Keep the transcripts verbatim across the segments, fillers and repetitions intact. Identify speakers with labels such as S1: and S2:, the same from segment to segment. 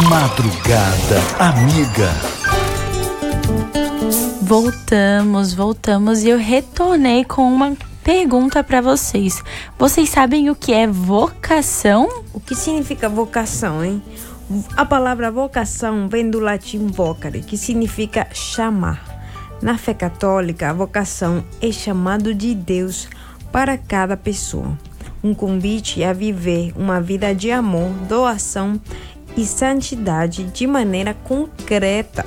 S1: Madrugada Amiga.
S2: Voltamos, voltamos e eu retornei com uma pergunta para vocês. Vocês sabem o que é vocação?
S3: O que significa vocação, hein? A palavra vocação vem do latim vocare, que significa chamar. Na fé católica, a vocação é chamado de Deus para cada pessoa. Um convite a viver uma vida de amor, doação e santidade de maneira concreta.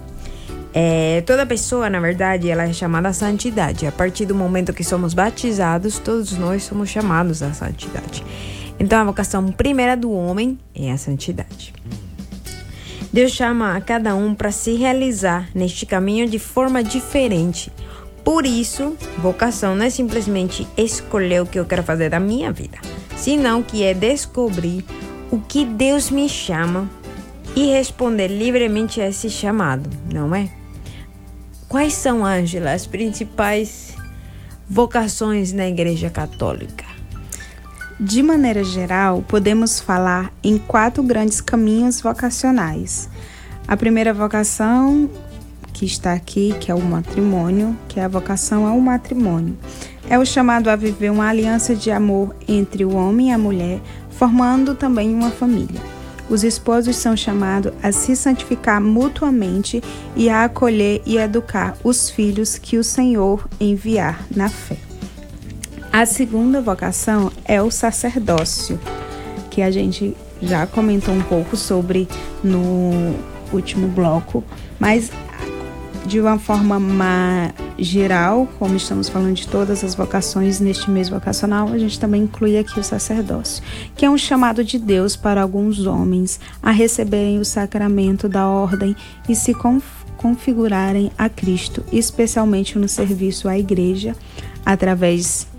S3: É, toda pessoa, na verdade, ela é chamada à santidade. A partir do momento que somos batizados, todos nós somos chamados à santidade. Então, a vocação primeira do homem é a santidade. Deus chama a cada um para se realizar neste caminho de forma diferente. Por isso, vocação não é simplesmente escolher o que eu quero fazer da minha vida, senão que é descobrir o que Deus me chama e responder livremente a esse chamado, não é? Quais são, Ângela, as principais vocações na Igreja Católica?
S4: De maneira geral, podemos falar em quatro grandes caminhos vocacionais. A primeira vocação que está aqui, que é o matrimônio, que é a vocação ao matrimônio. É o chamado a viver uma aliança de amor entre o homem e a mulher, formando também uma família. Os esposos são chamados a se santificar mutuamente e a acolher e educar os filhos que o Senhor enviar na fé. A segunda vocação é o sacerdócio, que a gente já comentou um pouco sobre no último bloco, mas de uma forma mais geral, como estamos falando de todas as vocações neste mês vocacional, a gente também inclui aqui o sacerdócio, que é um chamado de Deus para alguns homens a receberem o sacramento da ordem e se configurarem a Cristo, especialmente no serviço à igreja, através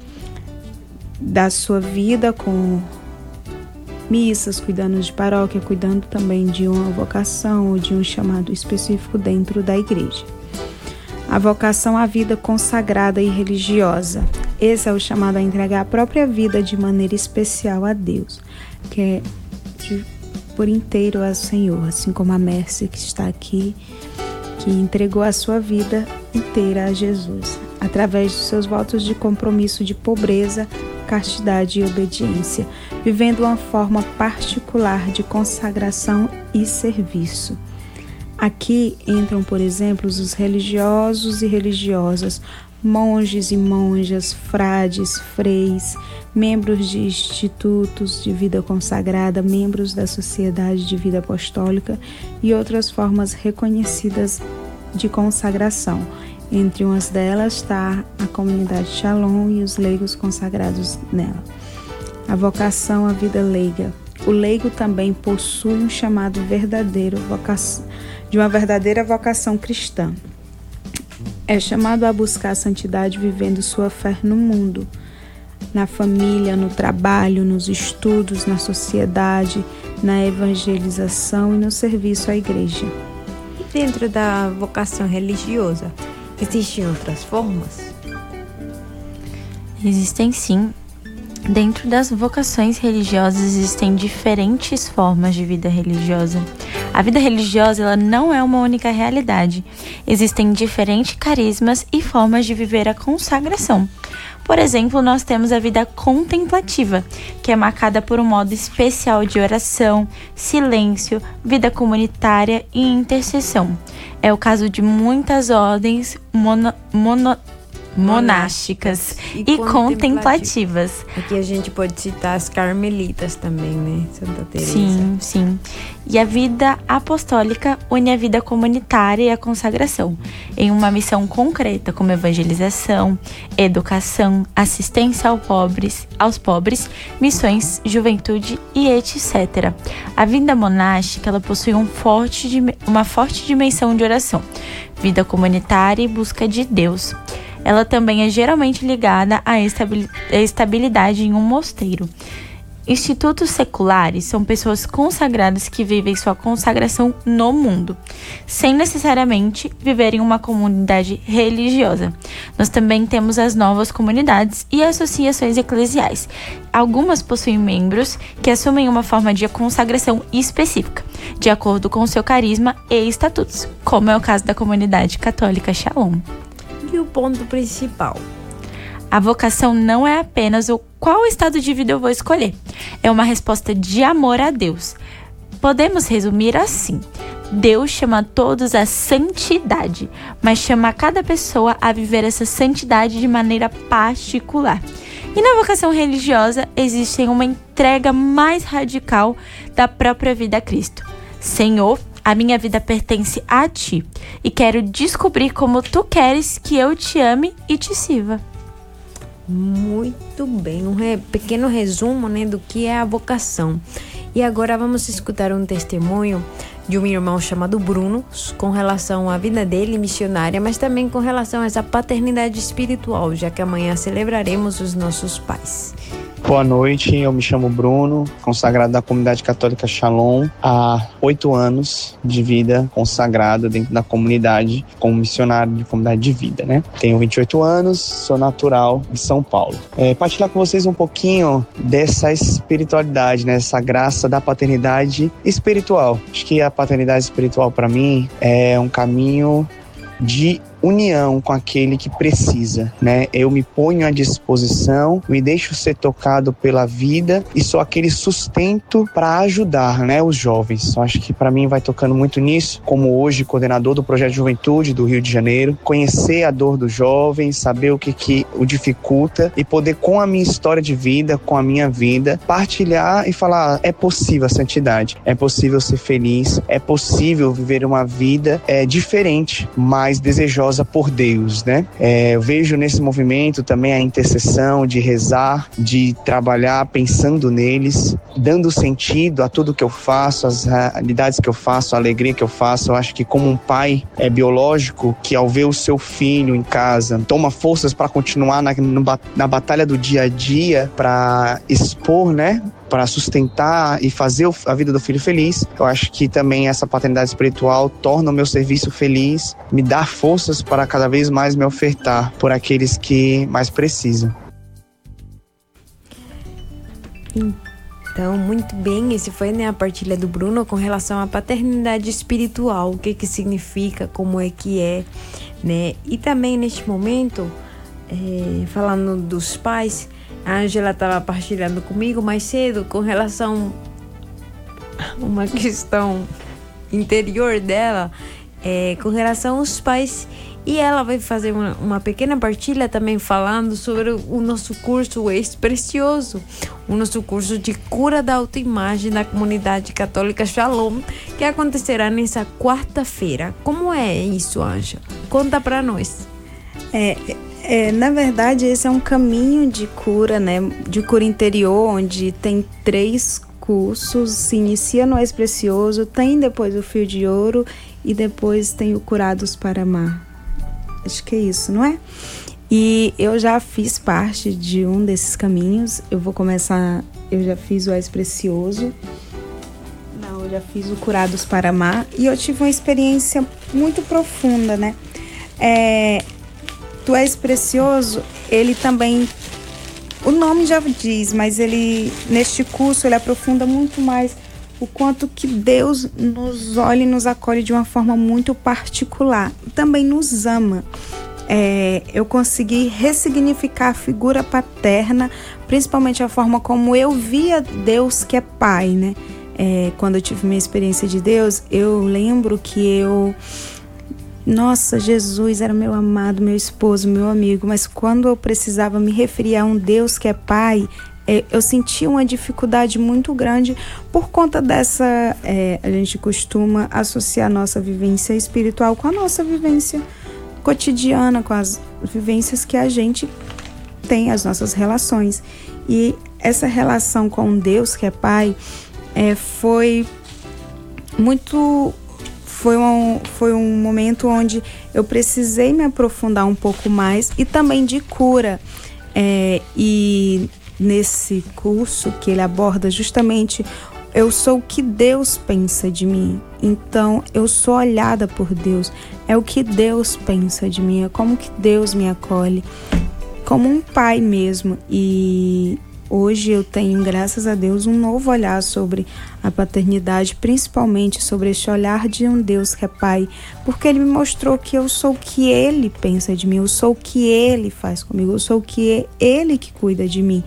S4: da sua vida com missas, cuidando de paróquia, cuidando também de uma vocação ou de um chamado específico dentro da igreja. A vocação à vida consagrada e religiosa. Esse é o chamado a entregar a própria vida de maneira especial a Deus, que é de, por inteiro ao Senhor, assim como a Mércia que está aqui, que entregou a sua vida inteira a Jesus, através dos seus votos de compromisso de pobreza, castidade e obediência, vivendo uma forma particular de consagração e serviço. Aqui entram, por exemplo, os religiosos e religiosas, monges e monjas, frades, freis, membros de institutos de vida consagrada, membros da Sociedade de Vida Apostólica e outras formas reconhecidas de consagração. Entre umas delas está a comunidade Shalom e os leigos consagrados nela. A vocação à vida leiga. O leigo também possui um chamado verdadeiro vocação, de uma verdadeira vocação cristã. É chamado a buscar a santidade vivendo sua fé no mundo, na família, no trabalho, nos estudos, na sociedade, na evangelização e no serviço à igreja.
S3: E dentro da vocação religiosa, existem outras formas?
S2: Existem sim. Dentro das vocações religiosas existem diferentes formas de vida religiosa. A vida religiosa ela não é uma única realidade. Existem diferentes carismas e formas de viver a consagração. Por exemplo, nós temos a vida contemplativa, que é marcada por um modo especial de oração, silêncio, vida comunitária e intercessão. É o caso de muitas ordens mono, mono, monásticas e, e contemplativas.
S3: Aqui a gente pode citar as carmelitas também, né? Santa Teresa.
S2: Sim, sim. E a vida apostólica une a vida comunitária e a consagração em uma missão concreta, como evangelização, educação, assistência aos pobres, aos pobres, missões, juventude e etcétera. A vida monástica ela possui um forte, uma forte dimensão de oração, vida comunitária e busca de Deus. Ela também é geralmente ligada à estabilidade em um mosteiro. Institutos seculares são pessoas consagradas que vivem sua consagração no mundo, sem necessariamente viver em uma comunidade religiosa. Nós também temos as novas comunidades e associações eclesiais. Algumas possuem membros que assumem uma forma de consagração específica, de acordo com seu carisma e estatutos, como é o caso da comunidade católica Shalom.
S3: E o ponto principal?
S2: A vocação não é apenas o qual estado de vida eu vou escolher. É uma resposta de amor a Deus. Podemos resumir assim: Deus chama todos à santidade, mas chama cada pessoa a viver essa santidade de maneira particular. E na vocação religiosa existe uma entrega mais radical da própria vida a Cristo. Senhor, a minha vida pertence a Ti e quero descobrir como Tu queres que eu te ame e te sirva.
S3: Muito bem, um re- pequeno resumo, né, do que é a vocação. E agora vamos escutar um testemunho de um irmão chamado Bruno, com relação à vida dele missionária, mas também com relação a essa paternidade espiritual, já que amanhã celebraremos os nossos pais.
S1: Boa noite, eu me chamo Bruno, consagrado da comunidade católica Shalom, há oito anos de vida consagrado dentro da comunidade, como missionário de comunidade de vida, né? Tenho vinte e oito anos, sou natural de São Paulo. É, partilhar com vocês um pouquinho dessa espiritualidade, né? Essa graça da paternidade espiritual. Acho que a paternidade espiritual, para mim, é um caminho de união com aquele que precisa, né? Eu me ponho à disposição, me deixo ser tocado pela vida e sou aquele sustento para ajudar, né, os jovens. Eu acho que para mim vai tocando muito nisso, como hoje coordenador do Projeto de Juventude do Rio de Janeiro, conhecer a dor do jovem, saber o que que o dificulta e poder, com a minha história de vida, com a minha vida, partilhar e falar: é possível a santidade, é possível ser feliz, é possível viver uma vida é, diferente, mais desejosa por Deus, né? É, eu vejo nesse movimento também a intercessão de rezar, de trabalhar pensando neles, dando sentido a tudo que eu faço, as realidades que eu faço, a alegria que eu faço. Eu acho que como um pai é biológico que ao ver o seu filho em casa toma forças para continuar na, na batalha do dia a dia, para expor, né? Para sustentar e fazer a vida do filho feliz. Eu acho que também essa paternidade espiritual torna o meu serviço feliz, me dá forças para cada vez mais me ofertar por aqueles que mais precisam.
S3: Então, muito bem, esse foi, né, a partilha do Bruno com relação à paternidade espiritual, o que que significa, como é que é, né? E também neste momento, é, falando dos pais, a Ângela estava partilhando comigo mais cedo com relação a uma questão interior dela, é, com relação aos pais. E ela vai fazer uma, uma pequena partilha também falando sobre o nosso curso ex-precioso, o nosso curso de cura da autoimagem da comunidade católica Shalom, que acontecerá nessa quarta-feira. Como é isso, Ângela? Conta para nós.
S4: É... É, na verdade, esse é um caminho de cura, né? De cura interior, onde tem três cursos. Se inicia no ex-precioso, tem depois o fio de ouro e depois tem o Curados para Amar. Acho que é isso, não é? E eu já fiz parte de um desses caminhos. Eu vou começar... Eu já fiz o ex-precioso. Não, eu já fiz o Curados para Amar. E eu tive uma experiência muito profunda, né? É... Tu és precioso, ele também, o nome já diz, mas ele, neste curso, ele aprofunda muito mais o quanto que Deus nos olha e nos acolhe de uma forma muito particular. Também nos ama. É, eu consegui ressignificar a figura paterna, principalmente a forma como eu via Deus, que é pai, né? É, quando eu tive minha experiência de Deus, eu lembro que eu... Nossa, Jesus era meu amado, meu esposo, meu amigo, mas quando eu precisava me referir a um Deus que é Pai, eu sentia uma dificuldade muito grande por conta dessa... É, a gente costuma associar a nossa vivência espiritual com a nossa vivência cotidiana, com as vivências que a gente tem, as nossas relações. E essa relação com Deus que é Pai é, foi muito... Foi um, foi um momento onde eu precisei me aprofundar um pouco mais e também de cura. É, e nesse curso que ele aborda justamente eu sou o que Deus pensa de mim. Então eu sou olhada por Deus. É o que Deus pensa de mim, é como que Deus me acolhe, como um pai mesmo. E hoje eu tenho, graças a Deus, um novo olhar sobre a paternidade, principalmente sobre este olhar de um Deus que é pai, porque ele me mostrou que eu sou o que ele pensa de mim, eu sou o que ele faz comigo, eu sou o que é ele que cuida de mim.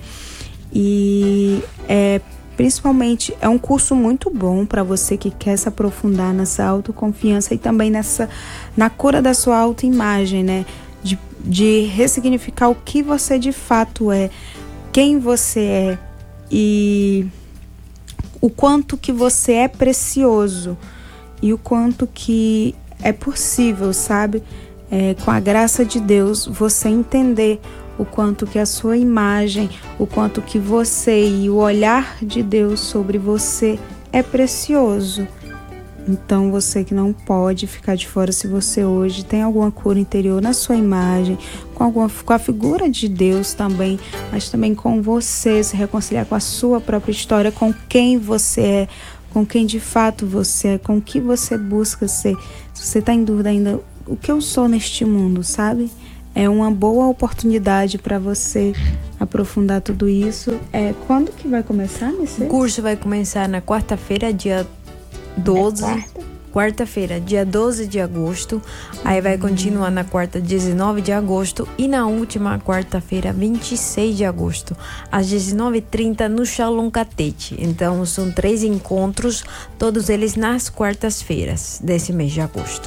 S4: E é, principalmente é um curso muito bom para você que quer se aprofundar nessa autoconfiança e também nessa, na cura da sua autoimagem, né? De, de ressignificar o que você de fato é, quem você é e o quanto que você é precioso e o quanto que é possível, sabe? É, com a graça de Deus, você entender o quanto que a sua imagem, o quanto que você e o olhar de Deus sobre você é precioso. Então você que não pode ficar de fora, se você hoje tem alguma cura interior na sua imagem, com, alguma, com a figura de Deus também, mas também com você, se reconciliar com a sua própria história, com quem você é, com quem de fato você é, com o que você busca ser. Se você está em dúvida ainda, o que eu sou neste mundo, sabe? É uma boa oportunidade para você aprofundar tudo isso. É, quando que vai começar, Messê?
S3: O curso vai começar na quarta-feira, dia doze. É quarta? Quarta-feira, dia doze de agosto. Aí vai continuar na quarta, dezenove de agosto. E na última quarta-feira, vinte e seis de agosto, às dezenove e trinta, no Shalom Catete. Então, são três encontros, todos eles nas quartas-feiras desse mês de agosto.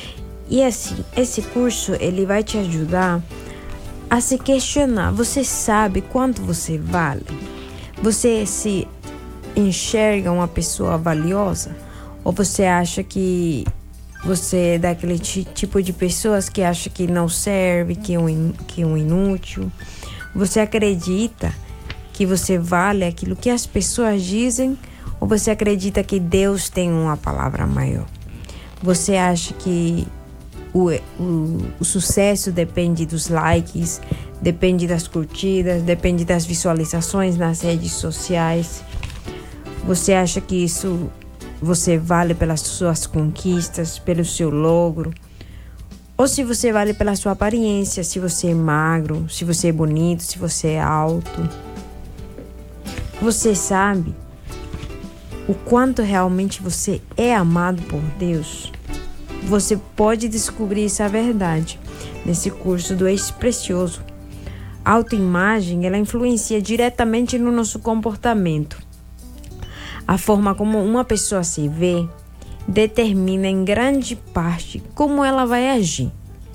S3: E assim, esse curso, ele vai te ajudar a se questionar. Você sabe quanto você vale? Você se enxerga uma pessoa valiosa? Ou você acha que você é daquele t- tipo de pessoas que acha que não serve, que é, um in- que é um inútil? Você acredita que você vale aquilo que as pessoas dizem? Ou você acredita que Deus tem uma palavra maior? Você acha que o, o, o sucesso depende dos likes, depende das curtidas, depende das visualizações nas redes sociais? Você acha que isso você vale pelas suas conquistas, pelo seu logro? Ou se você vale pela sua aparência, se você é magro, se você é bonito, se você é alto? Você sabe o quanto realmente você é amado por Deus? Você pode descobrir essa verdade nesse curso do Ex Precioso. A autoimagem, ela influencia diretamente no nosso comportamento. A forma como uma pessoa se vê determina em grande parte como ela vai agir.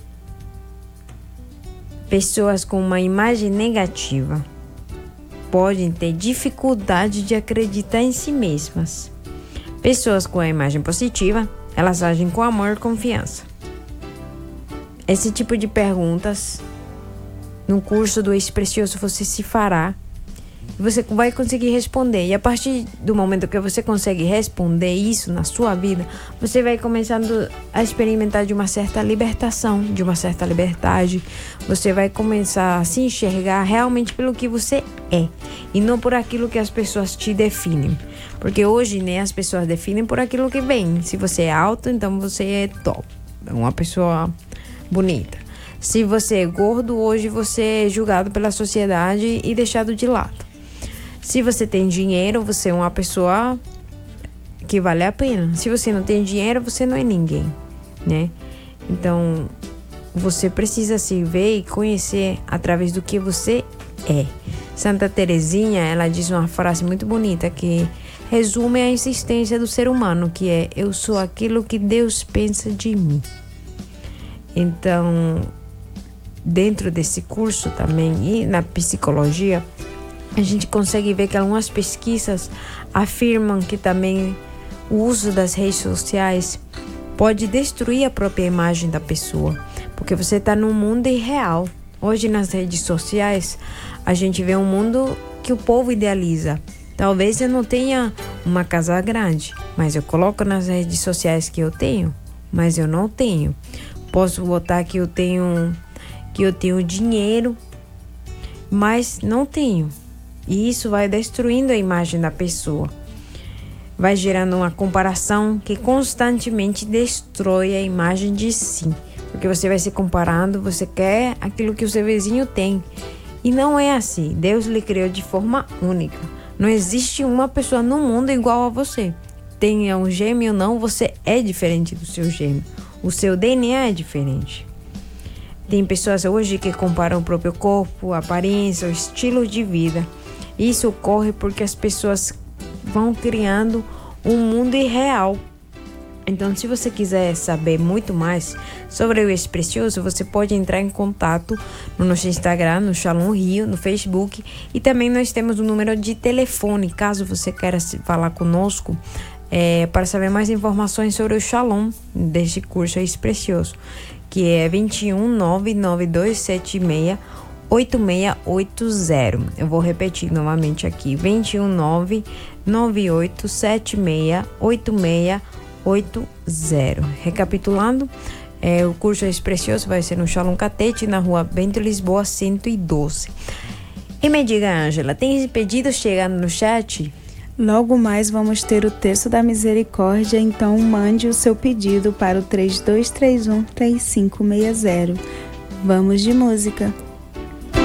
S3: Pessoas com uma imagem negativa podem ter dificuldade de acreditar em si mesmas. Pessoas com a imagem positiva, elas agem com amor e confiança. Esse tipo de perguntas no curso do Ex Precioso você se fará. Você vai conseguir responder. E a partir do momento que você consegue responder isso na sua vida, você vai começando a experimentar de uma certa libertação, de uma certa liberdade. Você vai começar a se enxergar realmente pelo que você é e não por aquilo que as pessoas te definem. Porque hoje, né, as pessoas definem por aquilo que vem. Se você é alto, então você é top, é uma pessoa bonita. Se você é gordo, hoje você é julgado pela sociedade e deixado de lado. Se você tem dinheiro, você é uma pessoa que vale a pena. Se você não tem dinheiro, você não é ninguém, né? Então, você precisa se ver e conhecer através do que você é. Santa Teresinha, ela diz uma frase muito bonita que resume a existência do ser humano, que é: eu sou aquilo que Deus pensa de mim. Então, dentro desse curso também e na psicologia, a gente consegue ver que algumas pesquisas afirmam que também o uso das redes sociais pode destruir a própria imagem da pessoa, porque você está num mundo irreal. Hoje nas redes sociais a gente vê um mundo que o povo idealiza. Talvez eu não tenha uma casa grande, mas eu coloco nas redes sociais que eu tenho, mas eu não tenho. Posso botar que eu tenho, que eu tenho dinheiro, mas não tenho. E isso vai destruindo a imagem da pessoa. Vai gerando uma comparação que constantemente destrói a imagem de si. Porque você vai se comparando, você quer aquilo que o seu vizinho tem. E não é assim. Deus lhe criou de forma única. Não existe uma pessoa no mundo igual a você. Tenha um gêmeo ou não, você é diferente do seu gêmeo. O seu D N A é diferente. Tem pessoas hoje que comparam o próprio corpo, a aparência, o estilo de vida. Isso ocorre porque as pessoas vão criando um mundo irreal. Então, se você quiser saber muito mais sobre o Exprecioso, você pode entrar em contato no nosso Instagram, no Shalom Rio, no Facebook, e também nós temos um número de telefone, caso você queira falar conosco, é, para saber mais informações sobre o Shalom deste curso Exprecioso, que é dois um nove nove dois sete seis oito seis oito zero. Eu vou repetir novamente aqui, dois um nove nove oito sete seis oito seis oito zero. Recapitulando, é, o curso Exprecioso vai ser no Shalom Catete, na rua Bento Lisboa cento e doze. E me diga, Ângela, tem pedidos chegando no chat?
S4: Logo mais vamos ter o texto da misericórdia, então mande o seu pedido para o três dois três um três cinco seis zero. Vamos de música.